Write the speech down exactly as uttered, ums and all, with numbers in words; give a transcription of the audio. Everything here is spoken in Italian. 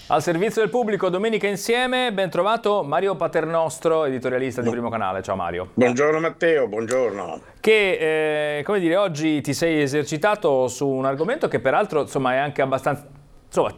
Al servizio del pubblico, Domenica Insieme, ben trovato Mario Paternostro, editorialista di Primo Canale. Ciao Mario. Buongiorno Matteo, buongiorno. Che, eh, come dire, oggi ti sei esercitato su un argomento che peraltro, insomma, è anche abbastanza... Insomma,